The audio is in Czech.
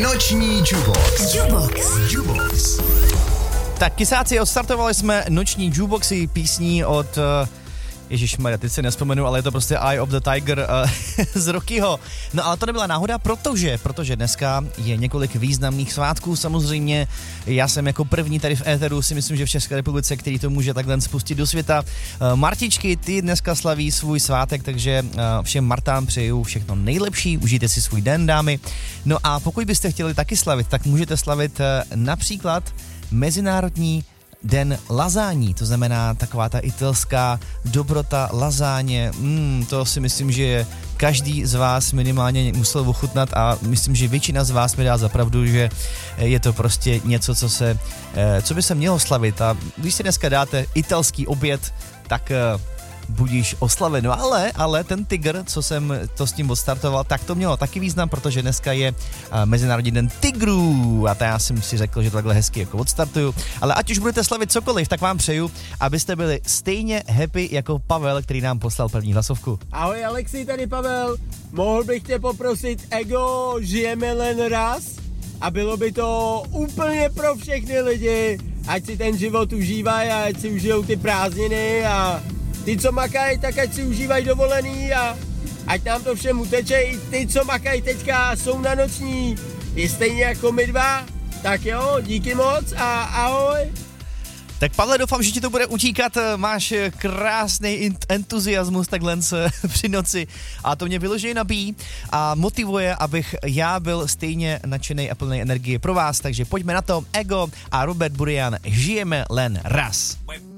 Noční Jukebox. Tak kysáci, odstartovali jsme noční jukeboxy písní od Ježišmarja, teď si nespomenu, ale je to prostě Eye of the Tiger z Rockyho. No ale to nebyla náhoda, protože dneska je několik významných svátků samozřejmě. Já jsem jako první tady v éteru, si myslím, že v České republice, který to může takhle spustit do světa. Martičky, ty dneska slaví svůj svátek, takže všem Martám přeju všechno nejlepší, užijte si svůj den, dámy. No a pokud byste chtěli taky slavit, tak můžete slavit například Mezinárodní den lazání, to znamená taková ta italská dobrota lazáně, to si myslím, že každý z vás minimálně musel ochutnat a myslím, že většina z vás mi dá za pravdu, že je to prostě něco, co by se mělo slavit a když si dneska dáte italský oběd, tak budíš oslaven. No ale ten tygr, co jsem to s tím odstartoval, tak to mělo taky význam, protože dneska je Mezinárodní den tigrů a to já jsem si řekl, že to takhle hezky jako odstartuju. Ale ať už budete slavit cokoliv, tak vám přeju, abyste byli stejně happy jako Pavel, který nám poslal první hlasovku. Ahoj Alexi, tady Pavel. Mohl bych tě poprosit, Ego, žijeme len raz? A bylo by to úplně pro všechny lidi, ať si ten život užívají a ať si užijou ty prázdniny a ty, co makají, tak ať si užívají dovolený a ať nám to všem uteče. I ty, co makají teďka, jsou na noční, je stejně jako my dva. Tak jo, díky moc a ahoj. Tak Pavle, doufám, že ti to bude utíkat, máš krásný entuziasmus takhle při noci a to mě vyloženě nabíjí a motivuje, abych já byl stejně nadšenej a plný energie pro vás, takže pojďme na to. Ego a Robert Burian, žijeme len raz.